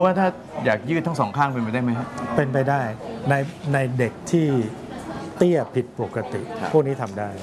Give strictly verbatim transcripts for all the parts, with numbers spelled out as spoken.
ว่าถ้าอยากยืดทั้งสองข้างเป็นไปได้ไหมครับเป็นไปได้ในในเด็กที่เตี้ยผิดปกติพวกนี้ทำได้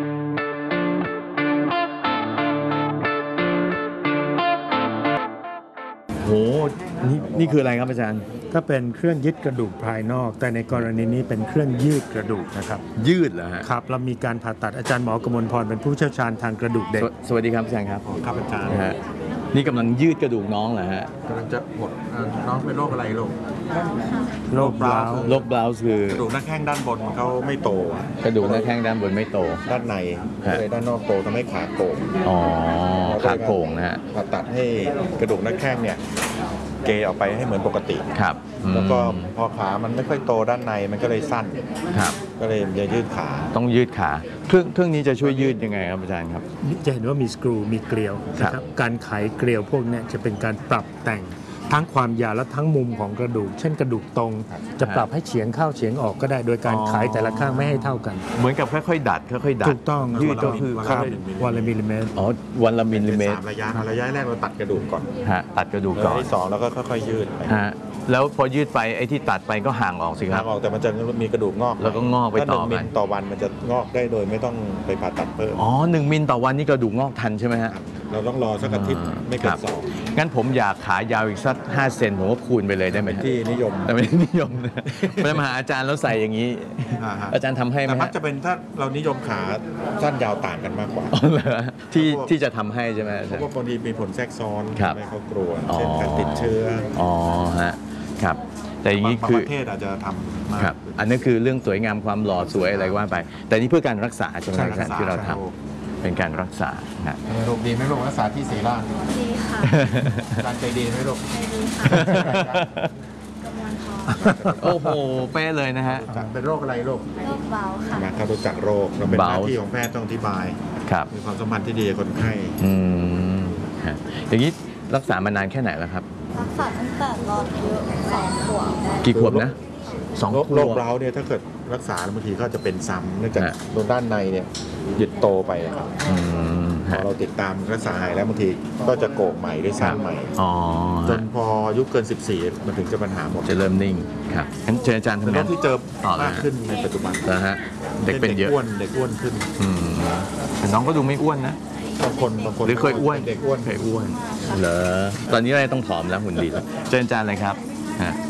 โหนี่นี่คืออะไรครับอาจารย์ก็เป็นเครื่องยึดกระดูกภายนอกแต่ในกรณีนี้เป็นเครื่องยืดกระดูกนะครับยืดเหรอฮะครับเรามีการผ่าตัดอาจารย์หมอกมลพรเป็นผู้เชี่ยวชาญทางกระดูกเด็กสวัสดีครับอาจารย์ครับครับอาจารย์ฮะนี่กำลังยืดกระดูกน้องเหรอฮะกำลังจะหมดน้องเป็นโรคอะไรลูกโรคบราวน์โรคบราวน์คือกระดูกหน้าแข้งด้านบนเขาไม่โตกระดูกหน้าแข้งด้านบนไม่โตด้านในเลยด้านนอกโตทำให้ขาโก่งอ๋อขาโก่งนะฮะผ่าตัดให้กระดูกหน้าแข้งเนี่ยเกยออกไปให้เหมือนปกติครับแล้วก็พอขามันไม่ค่อยโตด้านในมันก็เลยสั้นครับก็เลยจะยืดขาต้องยืดขาเครื่องเครื่องนี้จะช่วยยืดยังไงครับอาจารย์ครับจะเห็นว่ามีสกรูมีเกลียวนะครับการไขเกลียวพวกนี้จะเป็นการปรับแต่งทั้งความยาวและทั้งมุมของกระดูกเช่นกระดูกตรงจะปรับให้เฉียงเข้าเฉียงออกก็ได้โดยการไขแต่ละข้างไม่ให้เท่ากันเหมือนกับค่อยๆดัดค่อยๆดัดถูกต้องยืดก็คือครับวันละมิลลิเมตรอ๋อวันละมิลลิเมตรระยะระยะแรกเราตัดกระดูกก่อนฮะตัดกระดูกก่อนที่สองแล้วก็ค่อยๆยืดไปฮะแล้วพอยืดไปไอ้ที่ตัดไปก็ห่างออกสิครับห่างออกแต่มันจะมีกระดูกงอกแล้วก็งอกไปต่อไปมิลต่อวันมันจะงอกได้โดยไม่ต้องไปผ่าตัดเพิ่มอ๋อหนึ่งมิลต่อวันนี่กระดูกงอกทันใช่ไหมฮะเราต้องรอสักอาทิตย์ไม่เกินสองงั้นผมอยากขายาวอีกสักห้าเซนผมก็คูณไปเลยได้ไหมที่นิยมแต่ไม่นิยมนะไปมาหาอาจารย์แล้วใส่อย่างนี้อาจารย์ทำให้ไหมแต่มักจะเป็นถ้าเรานิยมขาสั้นยาวต่างกันมากกว่าที่ที่จะทำให้ใช่ไหมเพราะว่าบางทีมีผลแทรกซ้อนไม่เขากลัวเช่นการติดเชื้ออ๋อฮะครับแต่อย่างนี้คือประเทศอาจจะทำครับอันนั้นคือเรื่องสวยงามความหล่อสวยอะไรว่าไป แต่นี่เพื่อการรักษาใช่ไหมครับที่เราทำเป็นการรักษาครับโรคดีไหมโรครักษาที่ศรีราชดีค่ะการใจดีไหมโรคใจดีค่ะกำลังทองโอ้โหเป๊ะเลยนะฮะเป็นโรคอะไรโรคโรคเบาค่ะถ้ารู้จักโรคเราเป็นหน้าที่ของแพทย์ต้องอธิบายครับมีความสัมพันธ์ที่ดีกับคนไข้อืมอย่างนี้รักษามานานแค่ไหนแล้วครับรักษาตั้งแต่รอดอายุสองขวบกี่ขวบนะสองขวบโรคเร้าเนี่ยถ้าเกิดรักษาบางทีก็จะเป็นซ้ำเนื่องจากโดนด้านในเนี่ยหยุดโตไปครับพอเราติดตามรักษาหายแล้วบางทีก็จะโกกใหม่ด้วยซ้ำใหม่จนพออายุเกินสิบสี่มันถึงจะปัญหาหมดจะเริ่มนิ่งครับงั้นเชิญอาจารย์ทำงานที่เจอมากขึ้นในปัจจุบันนะฮะเด็กเป็นเยอะอ้วนเด็กอ้วนขึ้นแต่น้องก็ดูไม่อ้วนนะบางคนบางคนหรือเคยอ้วนเด็กอ้วนเคยอ้วนเหรอตอนนี้เราต้องผอมแล้วหุ่นดีแล้วเชิญอาจารย์เลยครับฮะ